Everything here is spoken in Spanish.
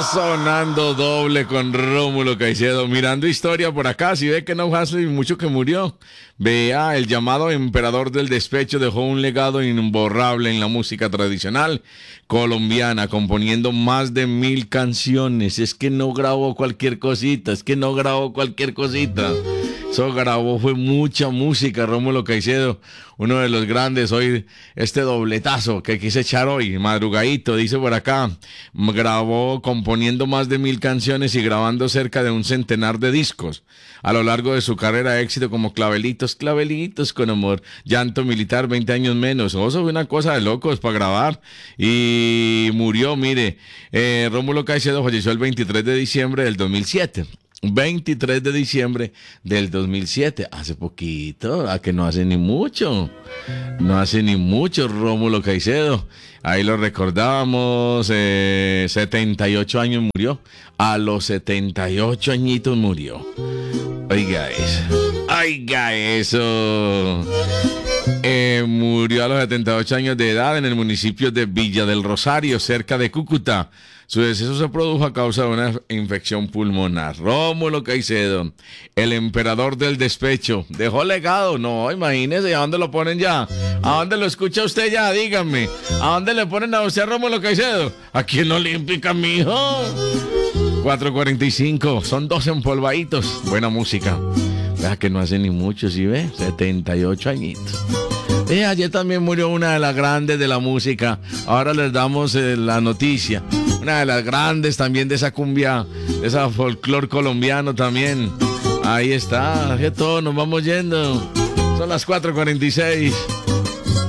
Sonando doble con Rómulo Caicedo. Mirando historia por acá, si ve que no hace mucho que murió. Vea, el llamado emperador del despecho dejó un legado imborrable en la música tradicional colombiana, componiendo más de 1000 canciones. Es que no grabó cualquier cosita, Eso grabó, fue mucha música, Rómulo Caicedo, uno de los grandes. Hoy, este dobletazo que quise echar hoy, madrugadito, dice por acá, grabó componiendo más de 1000 canciones y grabando cerca de un centenar de discos. A lo largo de su carrera, éxito como Clavelitos, Clavelitos con amor, Llanto Militar, 20 años menos. Eso fue una cosa de locos para grabar. Y murió, mire, Rómulo Caicedo falleció el 23 de diciembre del 2007. 23 de diciembre del 2007, hace poquito, a que no hace ni mucho, Rómulo Caicedo, ahí lo recordábamos, 78 años murió, a los 78 añitos murió, oiga eso, murió a los 78 años de edad en el municipio de Villa del Rosario, cerca de Cúcuta. Su deceso se produjo a causa de una infección pulmonar. Rómulo Caicedo, el emperador del despecho, dejó legado. No, imagínese, ¿a dónde lo ponen ya? ¿A dónde lo escucha usted ya? Dígame. ¿A dónde le ponen a usted Rómulo Caicedo? Aquí en Olímpica, mijo. 4:45, son 2 empolvaditos. Buena música. Vea que no hace ni mucho, ¿sí ve? 78 añitos. Ayer también murió una de las grandes de la música. Ahora les damos la noticia. Una de las grandes también de esa cumbia, de esa folclor colombiano también. Ahí está, que todos nos vamos yendo. Son las 4:46.